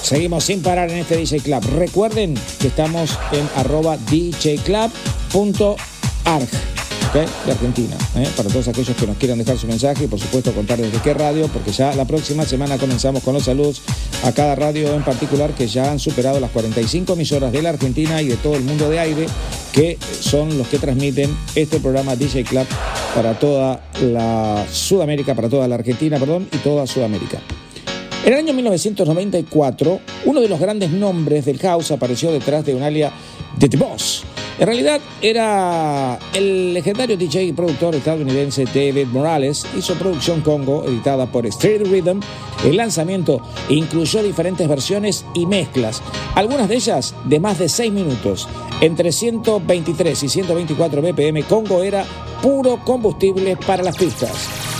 Seguimos sin parar en este DJ Club. Recuerden que estamos en @djclub.arg, ¿okay? De Argentina, para todos aquellos que nos quieran dejar su mensaje y por supuesto contar desde qué radio, porque ya la próxima semana comenzamos con los saludos a cada radio en particular que ya han superado las 45 emisoras de la Argentina y de todo el mundo de aire, que son los que transmiten este programa DJ Club para toda la Sudamérica, para toda la Argentina, y toda Sudamérica. En el año 1994, uno de los grandes nombres del house apareció detrás de un alias de The Boss. En realidad era el legendario DJ y productor estadounidense David Morales. Hizo producción Congo, editada por Street Rhythm. El lanzamiento incluyó diferentes versiones y mezclas, algunas de ellas de más de 6 minutos. Entre 123 y 124 BPM, Congo era puro combustible para las pistas.